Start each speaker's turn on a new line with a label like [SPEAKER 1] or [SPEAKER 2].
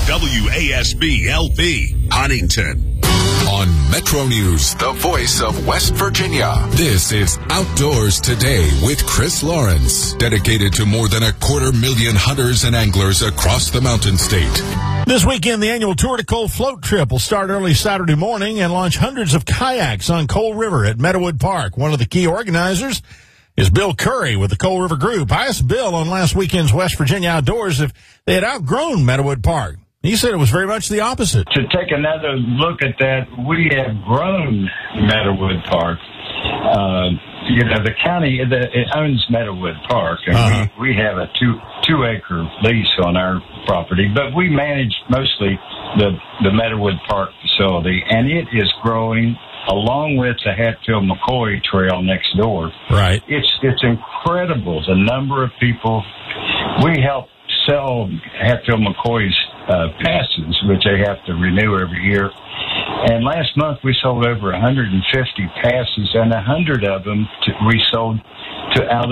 [SPEAKER 1] WASB-LP, Huntington.
[SPEAKER 2] On Metro News, the voice of West Virginia. This is Outdoors Today with Chris Lawrence, dedicated to more than 250,000 hunters and anglers across the Mountain State.
[SPEAKER 3] This weekend, the annual Tour de Cole float trip will start early Saturday morning and launch hundreds of kayaks on Cole River at Meadowood Park. One of the key organizers is Bill Curry with the Cole River Group. I asked Bill on last weekend's West Virginia Outdoors if they had outgrown Meadowood Park. He said it was very much the opposite.
[SPEAKER 4] To take another look at that, we have grown Meadowood Park. The county it owns Meadowood Park, and we have a two-acre lease on our property, but we manage mostly the Meadowood Park facility, and it is growing along with the Hatfield-McCoy Trail next door.
[SPEAKER 3] Right.
[SPEAKER 4] It's incredible the number of people we help sell Hatfield-McCoy's passes, which they have to renew every year. And last month we sold over 150 passes, and 100 of them we sold to out